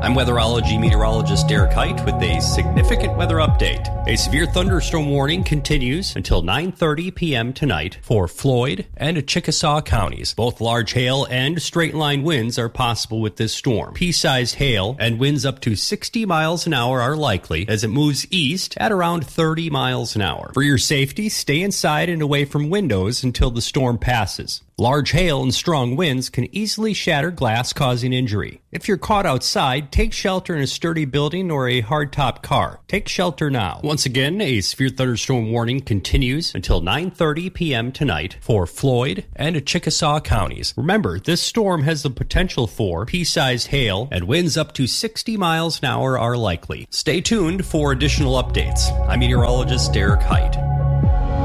I'm weatherology meteorologist Derek Height with a significant weather update. A severe thunderstorm warning continues until 9:30 p.m. tonight for Floyd and Chickasaw counties. Both large hail and straight-line winds are possible with this storm. Pea-sized hail and winds up to 60 miles an hour are likely as it moves east at around 30 miles an hour. For your safety, stay inside and away from windows until the storm passes. Large hail and strong winds can easily shatter glass, causing injury. If you're caught outside, take shelter in a sturdy building or a hardtop car. Take shelter now. Once again, a severe thunderstorm warning continues until 9:30 p.m. tonight for Floyd and Chickasaw counties. Remember, this storm has the potential for pea-sized hail, and winds up to 60 miles an hour are likely. Stay tuned for additional updates. I'm meteorologist Derek Height.